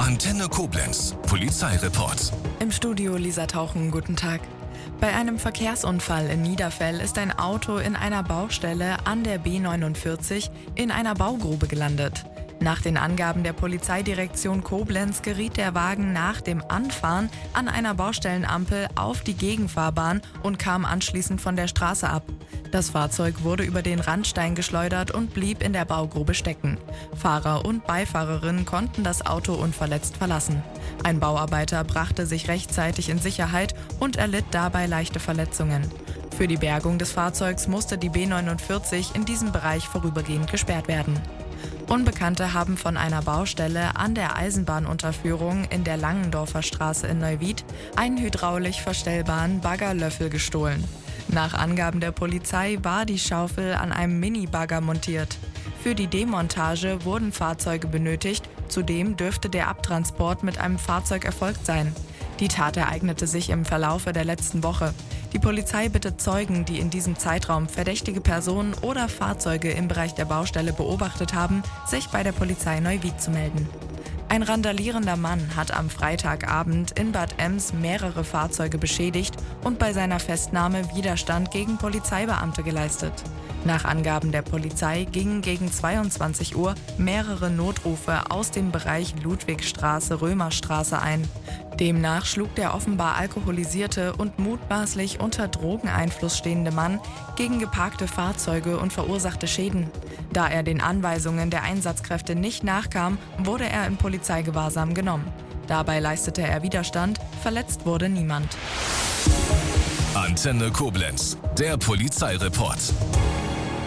Antenne Koblenz, Polizeireport. Im Studio Lisa Tauchen, guten Tag. Bei einem Verkehrsunfall in Niederfell ist ein Auto in einer Baustelle an der B49 in einer Baugrube gelandet. Nach den Angaben der Polizeidirektion Koblenz geriet der Wagen nach dem Anfahren an einer Baustellenampel auf die Gegenfahrbahn und kam anschließend von der Straße ab. Das Fahrzeug wurde über den Randstein geschleudert und blieb in der Baugrube stecken. Fahrer und Beifahrerin konnten das Auto unverletzt verlassen. Ein Bauarbeiter brachte sich rechtzeitig in Sicherheit und erlitt dabei leichte Verletzungen. Für die Bergung des Fahrzeugs musste die B49 in diesem Bereich vorübergehend gesperrt werden. Unbekannte haben von einer Baustelle an der Eisenbahnunterführung in der Langendorfer Straße in Neuwied einen hydraulisch verstellbaren Baggerlöffel gestohlen. Nach Angaben der Polizei war die Schaufel an einem Minibagger montiert. Für die Demontage wurden Fahrzeuge benötigt, zudem dürfte der Abtransport mit einem Fahrzeug erfolgt sein. Die Tat ereignete sich im Verlaufe der letzten Woche. Die Polizei bittet Zeugen, die in diesem Zeitraum verdächtige Personen oder Fahrzeuge im Bereich der Baustelle beobachtet haben, sich bei der Polizei Neuwied zu melden. Ein randalierender Mann hat am Freitagabend in Bad Ems mehrere Fahrzeuge beschädigt und bei seiner Festnahme Widerstand gegen Polizeibeamte geleistet. Nach Angaben der Polizei gingen gegen 22 Uhr mehrere Notrufe aus dem Bereich Ludwigstraße-Römerstraße ein. Demnach schlug der offenbar alkoholisierte und mutmaßlich unter Drogeneinfluss stehende Mann gegen geparkte Fahrzeuge und verursachte Schäden. Da er den Anweisungen der Einsatzkräfte nicht nachkam, wurde er in Polizeigewahrsam genommen. Dabei leistete er Widerstand, verletzt wurde niemand. Antenne Koblenz, der Polizeireport.